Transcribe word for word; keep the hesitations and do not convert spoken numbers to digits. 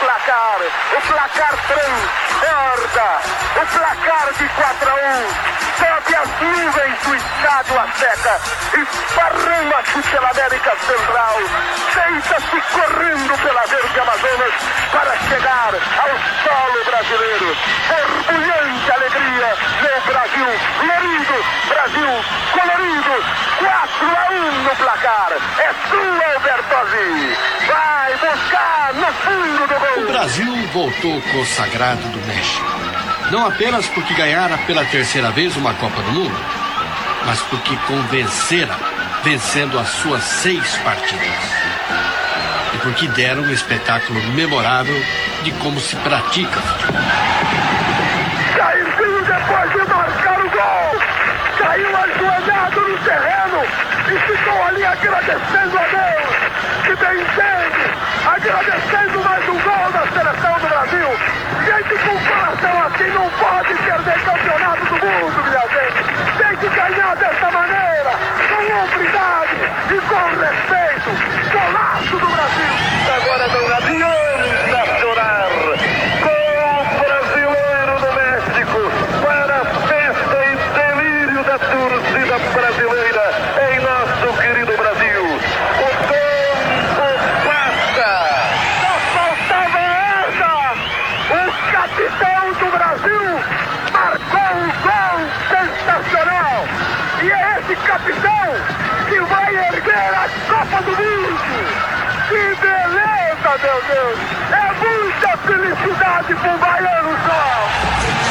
placar, o placar transborda, o placar de quatro a um. Sobe as nuvens do estádio Azteca, esparrama-se pela América Central, deita-se correndo pela verde Amazonas para chegar ao solo brasileiro. Borbulhante alegria no Brasil, florido, Brasil colorido, quatro a um no placar. É sua, Bertozzi. Vai buscar no fundo do gol. O Brasil voltou consagrado do México. Não apenas porque ganhara pela terceira vez uma Copa do Mundo, mas porque convencera, vencendo as suas seis partidas. E porque deram um espetáculo memorável de como se pratica futebol. Jairzinho, depois de marcar o gol, caiu ajoelhado no terreno e ficou ali agradecendo a Deus, que benzendo, agradecendo mais um gol da seleção do Brasil. Gente com coração assim não pode perder campeonato do mundo, minha gente. Tem que ganhar dessa maneira, com hombridade e com respeito. Golaço do Brasil. Agora não adianta chorar. Gol brasileiro do México para a festa e delírio da torcida brasileira em nosso querido Brasil. O tempo passa. Só faltava essa. O capitão do Brasil marcou um gol sensacional. E é esse capitão que vai erguer a Copa do Mundo. Que beleza, meu Deus! É muita felicidade pro baiano só!